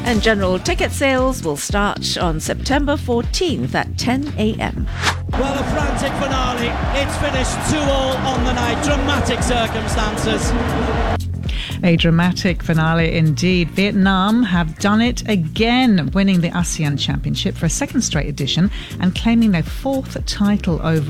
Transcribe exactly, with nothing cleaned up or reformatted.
And general ticket sales will start on September fourteenth at ten a.m. Well, a frantic finale. It's finished two all on the night. Dramatic circumstances. A dramatic finale indeed. Vietnam have done it again, winning the ASEAN Championship for a second straight edition and claiming their fourth title over